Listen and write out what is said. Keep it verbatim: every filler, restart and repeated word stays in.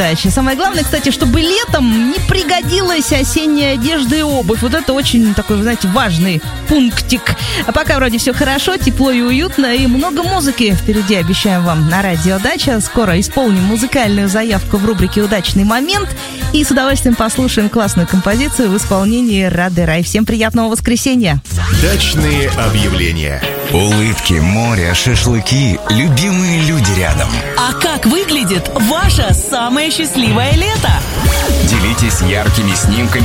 Самое главное, кстати, чтобы летом не пригодилась осенняя одежда и обувь. Вот это очень такой, вы знаете, важный пунктик. А пока вроде все хорошо, тепло и уютно, и много музыки впереди обещаем вам на Радио Дача. Скоро исполним музыкальную заявку в рубрике «Удачный момент» и с удовольствием послушаем классную композицию в исполнении Рады Рай. Всем приятного воскресенья! Дачные объявления. Улыбки, море, шашлыки, любимые люди рядом. А как выглядит ваше самое счастливое лето? Делитесь яркими снимками